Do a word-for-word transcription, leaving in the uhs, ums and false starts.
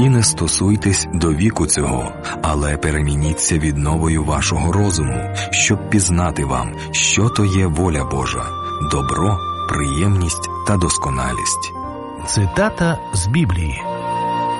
І не стосуйтесь до віку цього, але перемініться відновою вашого розуму, щоб пізнати вам, що то є воля Божа, добро, приємність та досконалість. Цитата з Біблії.